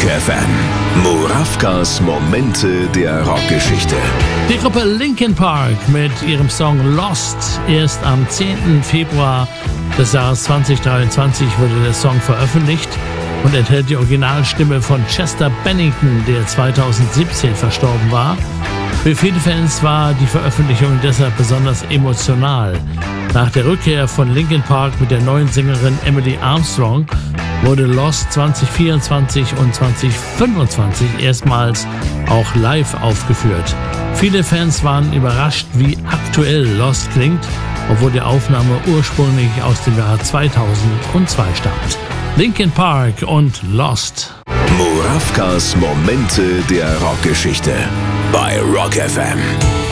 FM. Murawkas Momente der Rockgeschichte. Die Gruppe Linkin Park mit ihrem Song Lost. Erst am 10. Februar des Jahres 2023 wurde der Song veröffentlicht und enthält die Originalstimme von Chester Bennington, der 2017 verstorben war. Für viele Fans war die Veröffentlichung deshalb besonders emotional. Nach der Rückkehr von Linkin Park mit der neuen Sängerin Emily Armstrong wurde Lost 2024 und 2025 erstmals auch live aufgeführt. Viele Fans waren überrascht, wie aktuell Lost klingt, obwohl die Aufnahme ursprünglich aus dem Jahr 2002 stammt. Linkin Park und Lost. Murawkas Momente der Rockgeschichte bei Rock FM.